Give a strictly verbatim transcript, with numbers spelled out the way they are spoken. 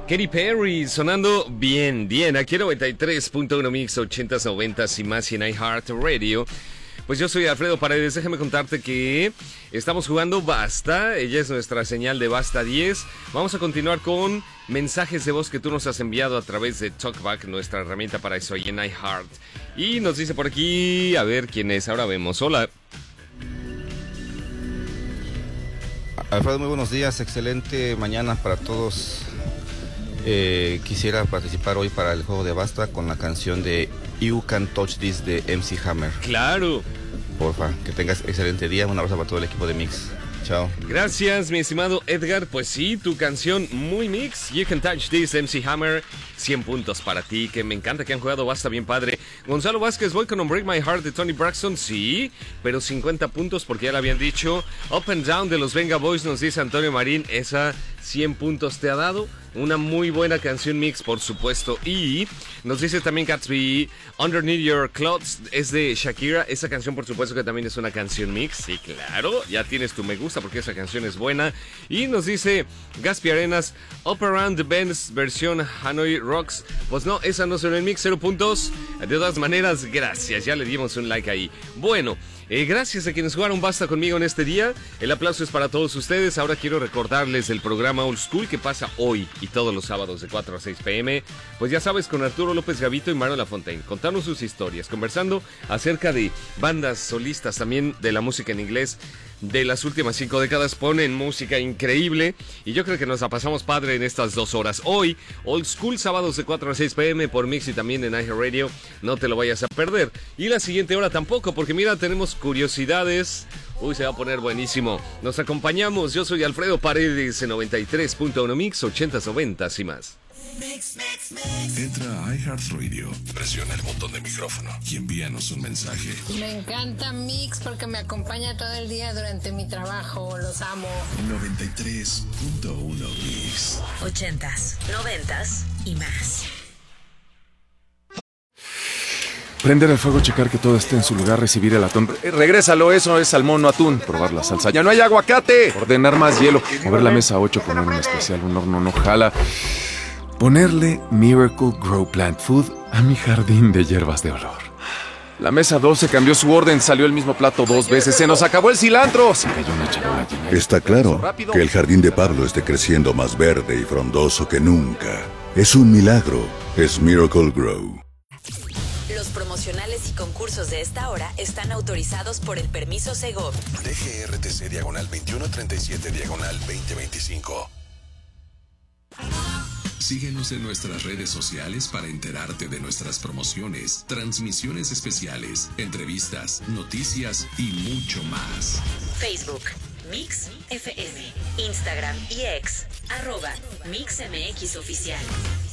Katy Perry sonando bien, bien. Aquí en noventa y tres punto uno Mix, ochentas, noventas y más y en iHeartRadio. Pues yo soy Alfredo Paredes, déjame contarte que estamos jugando Basta, ella es nuestra señal de Basta diez. Vamos a continuar con mensajes de voz que tú nos has enviado a través de TalkBack, nuestra herramienta para eso ahí en iHeart. Y nos dice por aquí, a ver quién es, ahora vemos, hola. Alfredo, muy buenos días, excelente mañana para todos. Eh, quisiera participar hoy para el juego de Basta con la canción de You Can Touch This de M C Hammer. Claro. Porfa, que tengas excelente día. Un abrazo para todo el equipo de Mix. Chao. Gracias, mi estimado Edgar. Pues sí, tu canción muy mix. You Can Touch This, M C Hammer. cien puntos para ti, que me encanta que han jugado Basta bien padre. Gonzalo Vázquez, voy con Break My Heart de Tony Braxton. Sí, pero cincuenta puntos porque ya lo habían dicho. Up and Down de los Venga Boys, nos dice Antonio Marín. Esa cien puntos te ha dado. Una muy buena canción mix, por supuesto. Y nos dice también Gatsby, Underneath Your Clothes es de Shakira. Esa canción, por supuesto, que también es una canción mix. Sí, claro, ya tienes tu me gusta porque esa canción es buena. Y nos dice Gaspi Arenas, Up Around the Bends versión Hanoi Rocks. Pues no, esa no será el mix, cero puntos. De todas maneras, gracias, ya le dimos un like ahí. Bueno, Eh, gracias a quienes jugaron Basta conmigo en este día. El aplauso es para todos ustedes. Ahora quiero recordarles el programa Old School que pasa hoy y todos los sábados de cuatro a seis pm. Pues ya sabes, con Arturo López Gavito y Mario Lafontaine, contarnos sus historias, conversando acerca de bandas solistas, también de la música en inglés de las últimas cinco décadas. Ponen música increíble y yo creo que nos la pasamos padre en estas dos horas. Hoy, Old School, sábados de cuatro a seis pm por Mix y también en iHeartRadio. No te lo vayas a perder. Y la siguiente hora tampoco, porque mira, tenemos curiosidades. Uy, se va a poner buenísimo. Nos acompañamos. Yo soy Alfredo Paredes en noventa y tres punto uno Mix, ochentas, noventas y más. Mix, mix, mix. Entra a iHeartRadio, presiona el botón de micrófono y envíanos un mensaje. Me encanta Mix porque me acompaña todo el día durante mi trabajo. Los amo. noventa y tres punto uno Mix. Ochentas, noventas y más. Prender el fuego, checar que todo esté en su lugar, recibir el atún. Eh, regrésalo, eso es salmón, no atún. Probar la salsa. ¡Ya no hay aguacate! Ordenar más hielo. Mover la mesa ocho, poner un especial, un horno no jala. Ponerle Miracle Grow Plant Food a mi jardín de hierbas de olor. La mesa doce cambió su orden, salió el mismo plato dos veces. ¡Se nos acabó el cilantro! Se cayó una charola llena. Está claro que el jardín de Pablo esté creciendo más verde y frondoso que nunca. Es un milagro. Es Miracle Grow. Los promocionales y concursos de esta hora están autorizados por el permiso Segov. D G R T C diagonal veintiuno treinta y siete diagonal veinte veinticinco. Síguenos en nuestras redes sociales para enterarte de nuestras promociones, transmisiones especiales, entrevistas, noticias y mucho más. Facebook, Mix F M, Instagram y X, arroba Mix M X Oficial.